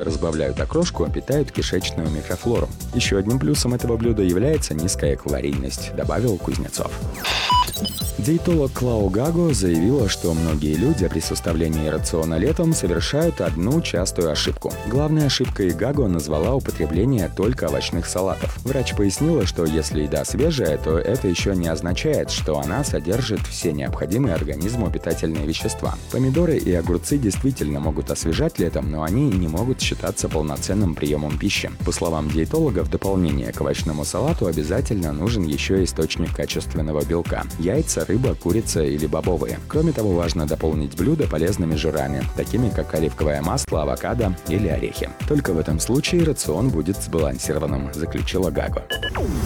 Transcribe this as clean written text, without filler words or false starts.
разбавляют окрошку, питают кишечную микрофлору. Еще одним плюсом этого блюда является низкая калорийность, добавил Кузнецов. Диетолог Клау Гаго заявила, что многие люди при составлении рациона летом совершают одну частую ошибку. Главной ошибкой Гаго назвала употребление только овощных салатов. Врач пояснила, что если еда свежая, то это еще не означает, что она содержит все необходимые организму питательные вещества. Помидоры и огурцы действительно могут освежать летом, но они не могут считаться полноценным приемом пищи. По словам диетолога, в дополнение к овощному салату обязательно нужен еще источник качественного белка – яйца, рыба, курица или бобовые. Кроме того, важно дополнить блюдо полезными жирами, такими как оливковое масло, авокадо или орехи. Только в этом случае рацион будет сбалансированным, заключила Гаго.